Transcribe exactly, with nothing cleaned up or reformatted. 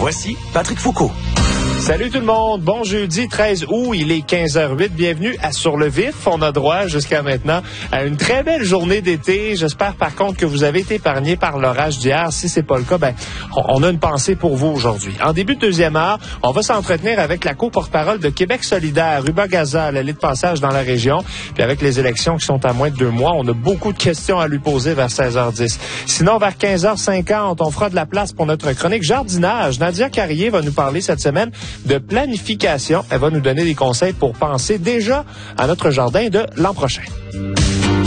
Voici Patrick Foucault. Salut tout le monde, bon jeudi treize août, il est quinze heures huit, bienvenue à Sur le Vif. On a droit jusqu'à maintenant à une très belle journée d'été. J'espère par contre que vous avez été épargnés par l'orage d'hier. Si c'est pas le cas, ben on a une pensée pour vous aujourd'hui. En début de deuxième heure, on va s'entretenir avec la co-porte-parole de Québec solidaire, Ruba Gaza, elle est de passage dans la région. Puis avec les élections qui sont à moins de deux mois, on a beaucoup de questions à lui poser vers seize heures dix. Sinon, vers quinze heures cinquante, on fera de la place pour notre chronique jardinage. Nadia Carrier va nous parler cette semaine de planification. Elle va nous donner des conseils pour penser déjà à notre jardin de l'an prochain.